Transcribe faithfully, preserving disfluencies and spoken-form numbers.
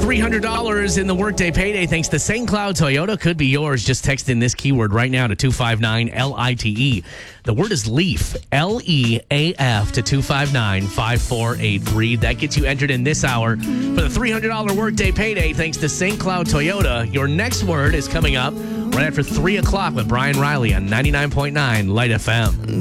three hundred dollars in the Workday Payday thanks to Saint Cloud Toyota could be yours. Just text in this keyword right now to two five nine L I T E. The word is LEAF, L E A F, to two five nine five four eight three. That gets you entered in this hour for the three hundred dollars Workday Payday thanks to Saint Cloud Toyota. Your next word is coming up right after three o'clock with Brian Riley on ninety-nine point nine Light F M.